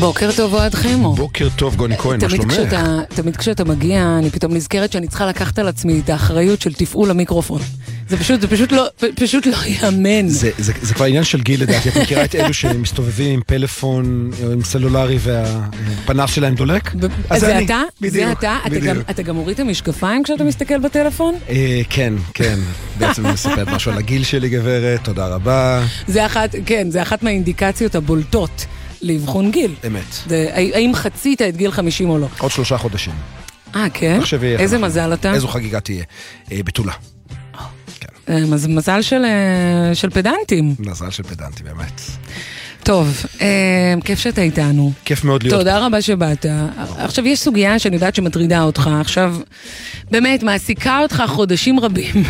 בוקר טוב אוהד חמו. בוקר טוב גוני כהן, מה שלומך? תמיד כשאתה מגיע, אני פתאום נזכרת שאני צריכה לקחת על עצמי את האחריות של תפעול המיקרופון. זה פשוט לא יאמן. זה כבר עניין של גיל לדעתי. את מכירה את אלו שמסתובבים עם פלאפון, עם סלולרי והפנס שלהם דולק? זה אתה? זה אתה? אתה גם מוריד את המשקפיים כשאתה מסתכל בטלפון? כן. בעצם מספרת משהו על הגיל שלי גברת, תודה רבה. זה אחת מהאינדיקציות הבולטות. לאבחון גיל. אמת. האם חצית את גיל 50 או לא? עוד 3 חודשים. כן? איזה מזל אתה? איזו חגיגה תהיה? בתולה. מזל של פדנטים. מזל של פדנטים, באמת. טוב, כיף שאתה איתנו. כיף מאוד להיות. תודה רבה שבאת. עכשיו יש סוגיה שאני יודעת שמטרידה אותך. עכשיו, באמת, מעסיקה אותך חודשים רבים.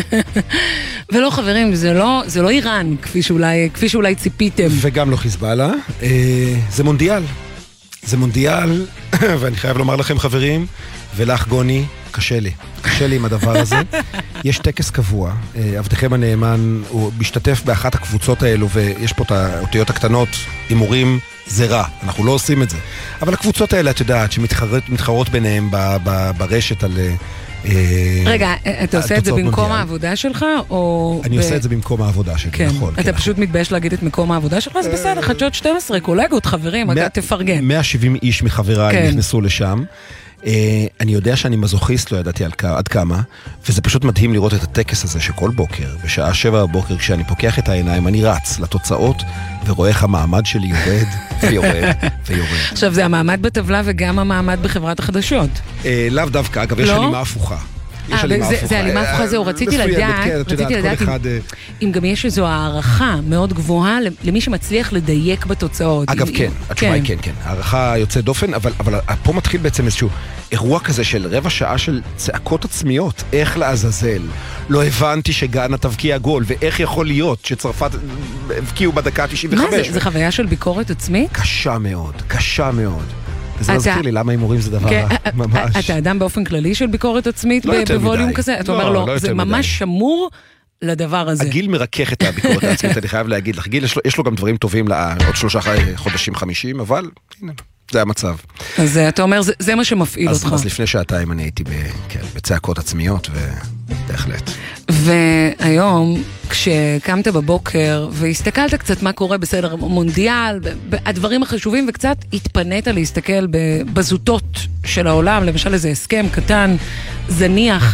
ולא חברים, זה לא איראן, כפי שאולי ציפיתם. וגם לא חיזבאללה. זה מונדיאל. זה מונדיאל, ואני חייב לומר לכם חברים, ולך גוני, קשה לי עם הדבר הזה. יש טקס קבוע, עבדכם הנאמן, הוא משתתף באחת הקבוצות האלו, ויש פה את האותיות הקטנות, הימורים זה רע, אנחנו לא עושים את זה. אבל הקבוצות האלה, את יודעת, שמתחרות ביניהם ברשת על... רגע, אתה עושה את זה במקום העבודה שלך, או... אני עושה את זה במקום העבודה שלי, נכון. אתה פשוט מתבייש להגיד את מקום העבודה שלך, אז בסדר, חדשות 12, קולגות, חברים, תפרגן. 170 איש מחבריי נכנסו לשם. אני יודע שאני מזוכיסט, לא ידעתי עד כמה, וזה פשוט מדהים לראות את הטקס הזה שכל בוקר, בשעה 7 בבוקר, כשאני פוקח את העיניים, אני רץ לתוצאות, ורואה איך המעמד שלי יורד, ויורד, ויורד. עכשיו, זה המעמד בטבלה וגם המעמד בחברת החדשות. לאו דווקא, אגב, יש הלימה הפוכה. זה הלימה הפוכה, זהו, רציתי לדעת אם גם יש איזו הערכה מאוד גבוהה למי שמצליח לדייק בתוצאות. אגב, כן, התשובה היא כן. הערכה יוצאת דופן, אבל פה מתחיל בעצם איזשהו אירוע כזה של רבע שעה של צעקות עצמיות, איך לעזאזל. לא הבנתי שגאנה תבקיע גול, ואיך יכול להיות שצרפת הבקיעו בדקה 95. מה זה חוויה של ביקורת עצמית? קשה מאוד, קשה מאוד. זה מזכיר לי, למה הימורים זה דבר ממש... אתה אדם באופן כללי של ביקורת עצמית בווליום כזה? אתה אומר לו, זה ממש שמור לדבר הזה. הגיל מרכך את הביקורת העצמית, אני חייב להגיד לך. גיל, יש לו גם דברים טובים עוד 3 חודשים 50, אבל הנה, זה המצב. אז אתה אומר, זה מה שמפעיל אותך. אז לפני שעתיים אני הייתי בצעקות עצמיות, ובהחלט. והיום, כשקמת בבוקר והסתכלת קצת מה קורה בסדר מונדיאל, הדברים החשובים, וקצת התפנית להסתכל בזוטות של העולם, למשל איזה הסכם קטן, זניח,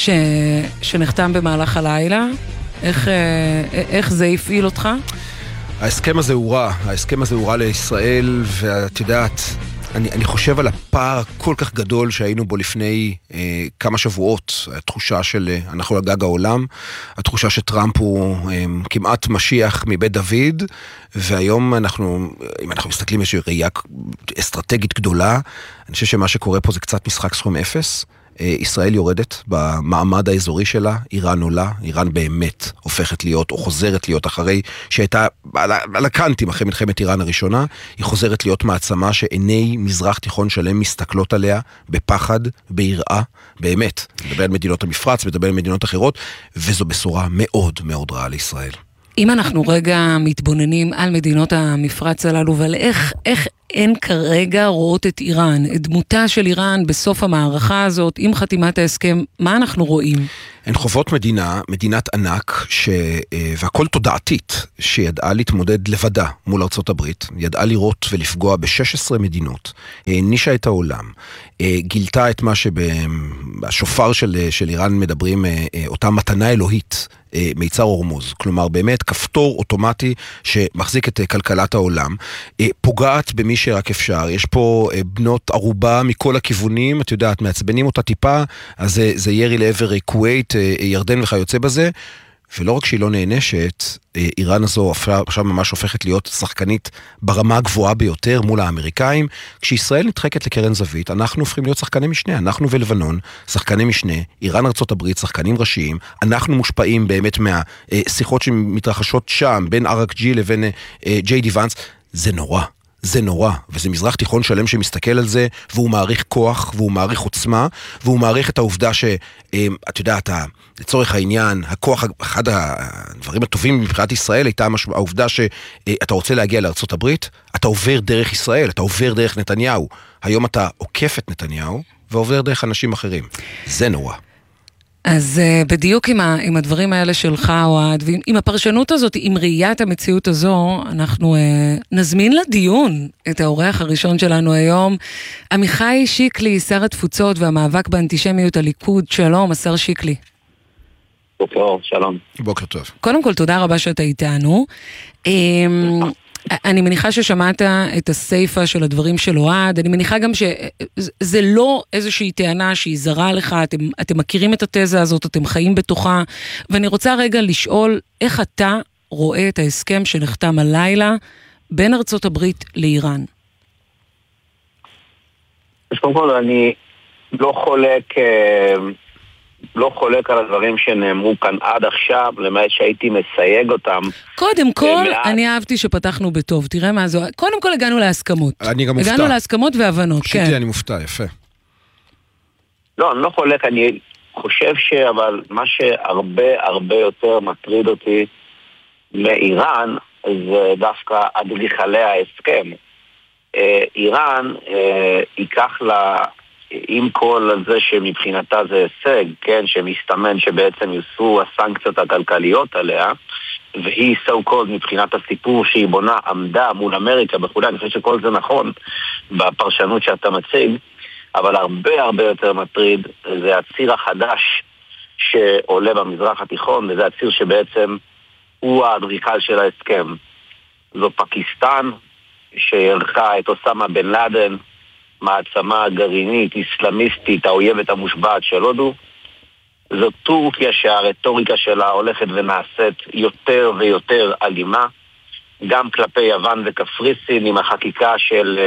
שנחתם במהלך הלילה, איך זה הפעיל אותך? ההסכם הזה הוא רע לישראל, ואת יודעת, אני חושב על הפער כל כך גדול שהיינו בו לפני כמה שבועות, התחושה של אנחנו על גג העולם, התחושה שטראמפ הוא כמעט משיח מבית דוד, והיום אם אנחנו מסתכלים איזושהי ראייה אסטרטגית גדולה, אני חושב שמה שקורה פה זה קצת משחק סכום 0, ישראל יורדת במעמד האזורי שלה, איראן עולה, איראן באמת הופכת להיות, או חוזרת להיות אחרי שהייתה על הקנטים אחרי מלחמת איראן הראשונה, היא חוזרת להיות מעצמה שעיני מזרח תיכון שלם מסתכלות עליה בפחד, ביראה, באמת. מדבר על מדינות המפרץ, מדבר על מדינות אחרות, וזו בשורה מאוד מאוד רעה לישראל. אם אנחנו רגע מתבוננים על מדינות המפרץ הללו, אבל איך אין כרגע רואות את איראן, את דמותה של איראן בסוף המערכה הזאת, עם חתימת ההסכם, מה אנחנו רואים? הן חוות מדינת ענק, והכל תודעתית, שידעה להתמודד לבדה מול ארצות הברית, ידעה לראות ולפגוע ב-16 מדינות, הענישה את העולם, גילתה את מה שבשופר של איראן מדברים, אותה מתנה אלוהית, מיצר הורמוז, כלומר באמת כפתור אוטומטי שמחזיק את כלכלת העולם, פוגעת במי שרק אפשר, יש פה בנות ערובה מכל הכיוונים, את יודעת, מעצבנים אותה טיפה, אז זה ירי לעבר כווית, ירדן וכיוצא בזה, ולא רק שהיא לא נענשת, איראן הזו עכשיו ממש הופכת להיות שחקנית ברמה הגבוהה ביותר מול האמריקאים, כשישראל נדחקת לקרן זווית, אנחנו הופכים להיות שחקני משנה, אנחנו ולבנון, שחקני משנה, איראן ארצות הברית, שחקנים ראשיים, אנחנו מושפעים באמת מהשיחות שמתרחשות שם, בין ארק ג'י לבין ג'יי די ונס, זה נורא. זה נורא, וזה מזרח תיכון שלם שמסתכל על זה, והוא מעריך כוח, והוא מעריך עוצמה, והוא מעריך את העובדה את יודעת, לצורך העניין, הכוח, אחד הדברים הטובים מבחינת ישראל, הייתה העובדה שאתה רוצה להגיע לארצות הברית, אתה עובר דרך ישראל, אתה עובר דרך נתניהו. היום אתה עוקף את נתניהו, ועובר דרך אנשים אחרים. זה נורא. אז בדיוק עם הדברים האלה שלך, אוהד, ועם הפרשנות הזאת, עם ראיית המציאות הזו, אנחנו נזמין לדיון את האורח הראשון שלנו היום, עמיחי שיקלי, שר התפוצות והמאבק באנטישמיות הליכוד. שלום, השר שיקלי. בוקר, שלום. בוקר טוב. קודם כל, תודה רבה שאתה איתנו. אני מניחה ששמעת את הסייפה של הדברים של אוהד, אני מניחה גם שזה לא איזושהי טענה שהיא זרה לך, אתם מכירים את התזה הזאת, אתם חיים בתוכה, ואני רוצה רגע לשאול איך אתה רואה את ההסכם שנחתם הלילה בין ארצות הברית לאיראן. אז קודם כל אני לא חולק על הדברים שנאמרו כאן עד עכשיו, למעט שהייתי מסייג אותם. קודם כל, אני אהבתי שפתחנו בטוב, תראה מה זו. קודם כל הגענו להסכמות. אני גם מופתע. הגענו להסכמות והבנות, כן. שיטי, אני מופתע, יפה. לא, אני לא חולק, אני חושב אבל מה שהרבה יותר מטריד אותי מאיראן, זה דווקא אדריכלי ההסכם. איראן ייקח לה... עם כל זה שמבחינתה זה הישג, כן, שמסתמן שבעצם יוסרו הסנקציות הכלכליות עליה, והיא so called מבחינת הסיפור שהיא בונה עמדה מול אמריקה וכו', אני חושב שכל זה נכון בפרשנות שאתה מציג, אבל הרבה יותר מטריד זה הציר החדש שעולה במזרח התיכון, וזה הציר שבעצם הוא האדריכל של ההסכם. זו פקיסטן שהלכה את אוסמה בן לאדן, מעצמה גרעינית, איסלאמיסטית, האויבת המושבעת של הודו. זו טורקיה שהרטוריקה שלה הולכת ונעשית יותר ויותר אלימה, גם כלפי יוון וקפריסין עם החקיקה של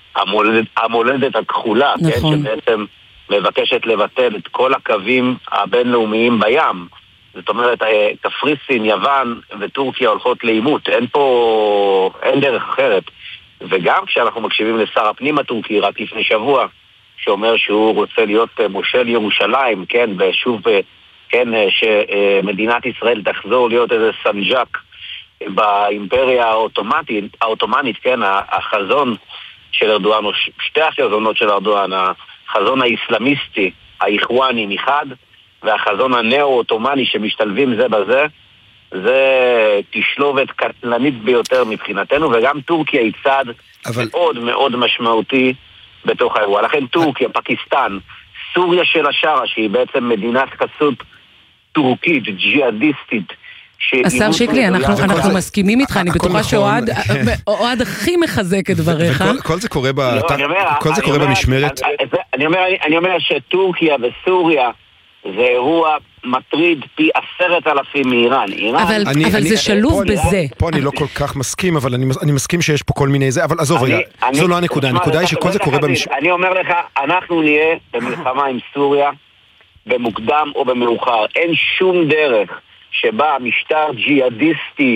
המולדת הכחולה, נכון. כן, שבעצם מבקשת לבטל את כל הקווים הבינלאומיים בים. זאת אומרת, קפריסין, יוון וטורקיה הולכות לאימות, אין דרך אחרת. וגם כשאנחנו מקשיבים לשר הפנים הטורקי רק לפני שבוע, שאומר שהוא רוצה להיות מושל ירושלים, כן, ושוב, כן, שמדינת ישראל תחזור להיות איזה סנג'ק באימפריה האוטומנית, כן, החזון של ארדואן, או שתי החזונות של ארדואן, החזון האסלאמיסטי, האיחואני מחד, והחזון הנאו-אוטומני שמשתלבים זה בזה, זה תשלובת קטלנית ביותר מבחינתנו, וגם טורקיה היא צד מאוד משמעותי בתוך האירוע. לכן טורקיה, פקיסטן, סוריה של השרה, שהיא בעצם מדינת חסות טורקית, ג'יהאדיסטית. השר שיקלי, אנחנו מסכימים איתך, אני בטוחה שאוהד הכי מחזק את דבריך. כל זה קורה במשמרת. אני אומר שטורקיה וסוריה זה אירוע מטריד פי 10,000 מאיראן. אבל זה שלוב בזה. פה אני לא כל כך מסכים, אבל אני מסכים שיש פה כל מיני זה, אבל עזוב רגע, זו לא הנקודה, הנקודה היא שכל זה קורה במשמרת. אני אומר לך, אנחנו נהיה במלחמה עם סוריה, במוקדם או במאוחר. אין שום דרך שבה משטר ג'יהאדיסטי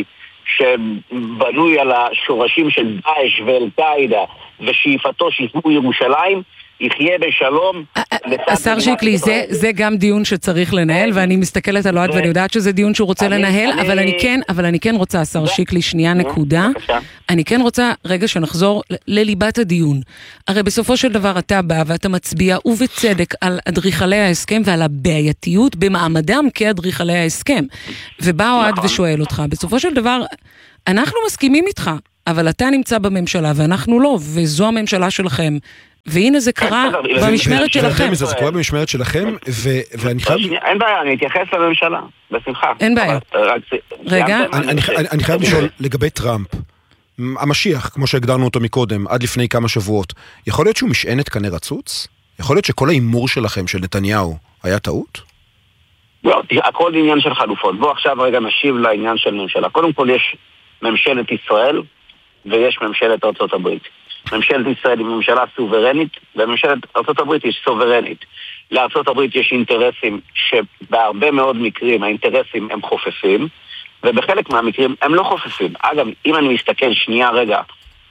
שבנוי על השורשים של דאעש ואל-קאעידה ושאיפתו שישמור ירושלים, יחיה בשלום. השר שיקלי, זה גם דיון שצריך לנהל, ואני מסתכלת על אוהד ואני יודעת שזה דיון שהוא רוצה לנהל, אבל אני כן רוצה, השר שיקלי, שנייה נקודה. אני כן רוצה רגע שנחזור לליבת הדיון. הרי בסופו של דבר אתה בא ואתה מצביע ובצדק על אדריכלי ההסכם ועל הבעייתיות במעמדם כאדריכלי ההסכם. ובא אוהד ושואל אותך, בסופו של דבר אנחנו מסכימים איתך, אבל אתה נמצא בממשלה ואנחנו לא, וזו הממשלה שלכם. והנה זה קרה במשמרת שלכם. זה קורה במשמרת שלכם, ואני חייב... אין בעיה, אני אתייחס לממשלה, בשמחה. אין בעיה. רגע. אני חייב לשאול לגבי טראמפ, המשיח, כמו שהגדרנו אותו מקודם, עד לפני כמה שבועות, יכול להיות שהוא משענת כנראה רצוץ? יכול להיות שכל האימור שלכם, של נתניהו, היה טעות? לא, הכל עניין של חלופות. בוא עכשיו רגע נשיב לעניין של ממשלה. קודם כל יש ממשלת ישראל, ויש ממשלת ארצות הברית. ממשלת ישראל היא ממשלה סוברנית, וממשלת ארצות הברית היא סוברנית. לארצות הברית יש אינטרסים שבהרבה מאוד מקרים האינטרסים הם חופפים, ובחלק מהמקרים הם לא חופפים. אגב, אם אני מסתכל שנייה רגע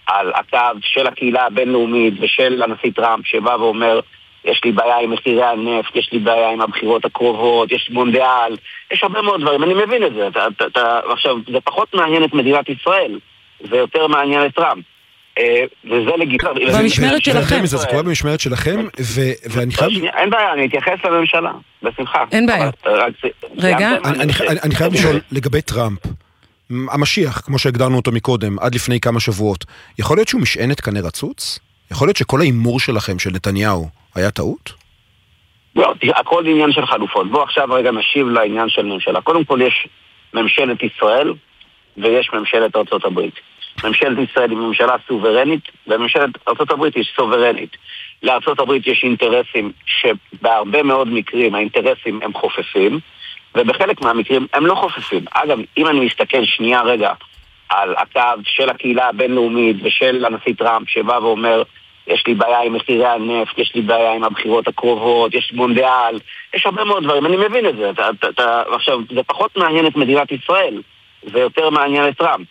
על הקו של הקהילה הבינלאומית ושל הנשיא טראמפ שבא ואומר יש לי בעיה עם מחירי הנפט, יש לי בעיה עם הבחירות הקרובות, יש מונדיאל, יש הרבה מאוד דברים, אני מבין את זה. עכשיו, זה פחות מעניין את מדינת ישראל, זה יותר מעניין את טראמפ. וזה לגיטימי. במשמרת שלכם. זה קורה במשמרת שלכם, ואני חייב... אין בעיה, אני אתייחס לממשלה, בשמחה. אין בעיה. רגע. אני חייב לשאול לגבי טראמפ. המשיח, כמו שהגדרנו אותו מקודם, עד לפני כמה שבועות, יכול להיות שהוא משענת כנראה רצוץ? יכול להיות שכל האימור שלכם, של נתניהו, היה טעות? לא, הכל עניין של חלופות. בוא עכשיו רגע נשיב לעניין של ממשלה. קודם כל יש ממשלת ישראל ויש ממשלת ארצות הברית. ממשלת ישראל היא ממשלה סוברנית וממשלת ארצות הברית היא סוברנית. לארצות הברית יש אינטרסים שבהרבה מאוד מקרים האינטרסים הם חופפים ובחלק מהמקרים הם לא חופפים. אגב, אם אני מסתכל שנייה רגע על הקו של הקהילה הבינלאומית ושל הנשיא טראמפ שבא ואומר יש לי בעיה עם מחירי הנפט, יש לי בעיה עם הבחירות הקרובות, יש מונדיאל, יש הרבה מאוד דברים, אני מבין את זה. עכשיו, זה פחות מעניין את מדינת ישראל, זה יותר מעניין את טראמפ.